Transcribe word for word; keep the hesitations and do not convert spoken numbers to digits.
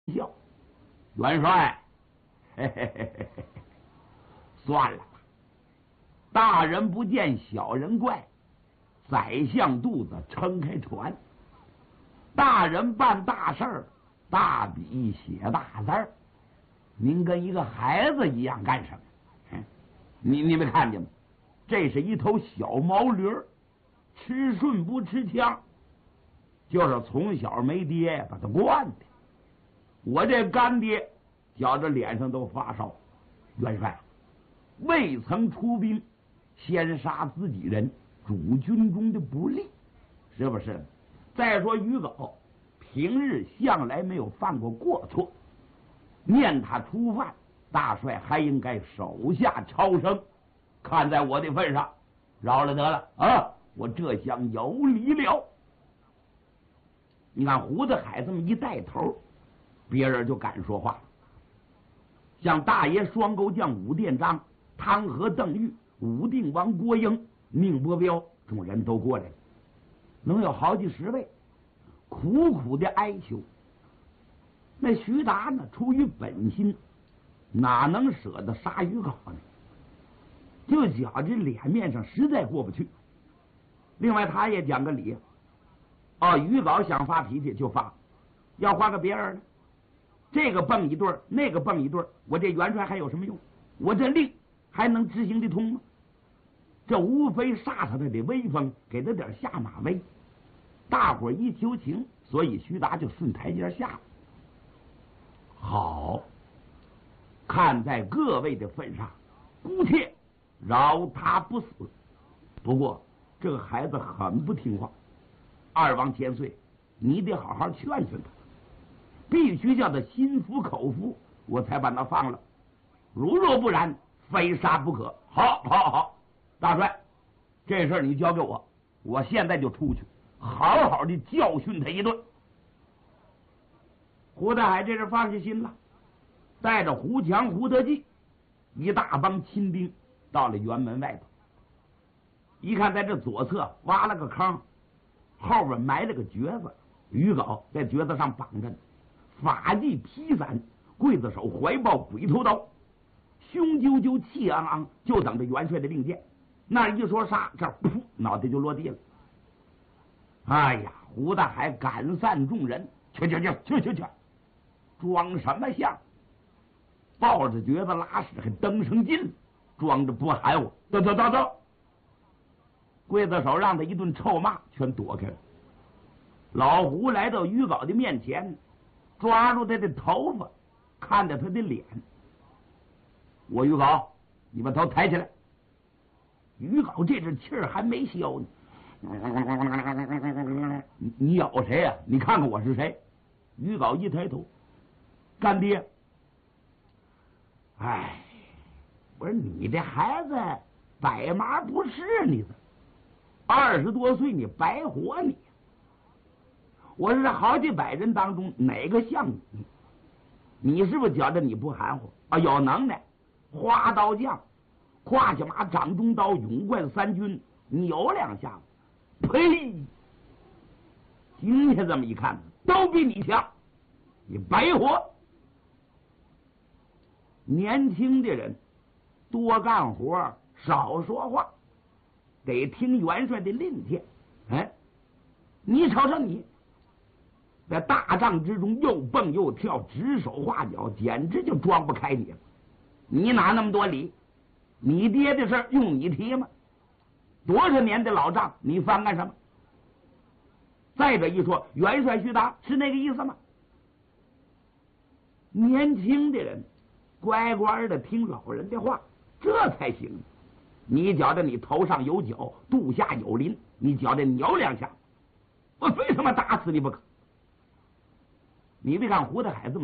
笑，元帅，嘿嘿嘿嘿嘿，算了吧，大人不见小人怪，宰相肚子撑开船。大人办大事儿，大笔写大字儿，您跟一个孩子一样干什么？你你没看见吗？这是一头小毛驴儿，吃顺不吃香，就是从小没爹把他惯的。我这干爹觉着脸上都发烧。元帅未曾出兵，先杀自己人，主军中的不利，是不是？再说于皋平日向来没有犯过过错，念他初犯，大帅还应该手下超生。看在我的份上，饶了得了啊！我这厢有理了。你看胡子海这么一带头，别人就敢说话。像大爷双钩将武殿章、汤和邓玉、武定王郭英、宁波彪众人都过来了，能有好几十位，苦苦的哀求。那徐达呢，出于本心，哪能舍得杀于皋呢？就觉着脸面上实在过不去。另外他也讲个理，哦，于皋想发脾气就发，要换个别人呢，这个蹦一对，那个蹦一对，我这元帅还有什么用？我这令还能执行得通吗？这无非杀他的威风，给他点下马威。大伙一求情，所以徐达就顺台阶下了。好，看在各位的份上，姑且饶他不死。不过这个孩子很不听话，二王千岁，你得好好劝劝他，必须叫他心服口服，我才把他放了。如若不然，非杀不可。好，好，好，大帅，这事儿你交给我，我现在就出去，好好的教训他一顿。胡大海这是放下心了，带着胡强、胡德记一大帮亲兵到了辕门外头。一看在这左侧挖了个坑，后边埋了个橛子，于皋在橛子上绑着呢，发髻披散，刽子手怀抱鬼头刀，胸赳赳气昂昂，就等着元帅的令箭。那一说杀，这噗，脑袋就落地了。哎呀，胡大海赶散众人，去去去去去去，装什么相？抱着橛子拉屎还登上劲，装着不含糊。走走走走！刽子手让他一顿臭骂，全躲开了。老胡来到于皋的面前，抓住他的头发，看着他的脸。我于皋，你把头抬起来。于皋这阵气儿还没消呢。你你咬谁呀、啊？你看看我是谁？于皋一抬头，干爹。哎，我说你这孩子百麻不是你的，二十多岁你白活你。我是好几百人当中哪个像你？你是不是觉得你不含糊啊？有能耐，花刀将，胯下马，掌中刀，勇冠三军，扭两下子，呸！今天这么一看，都比你强，你白活。年轻的人多干活，少说话，得听元帅的令箭。哎，你瞅瞅你，在大帐之中又蹦又跳，指手画脚，简直就装不开你了。你哪那么多理？你爹的事儿用你提吗？多少年的老账，你翻干什么？再者一说，元帅徐达是那个意思吗？年轻的人乖乖的听老人的话，这才行。你觉得你头上有角，肚下有鳞，你觉得扭两下，我非他妈打死你不可。你别看胡大海这么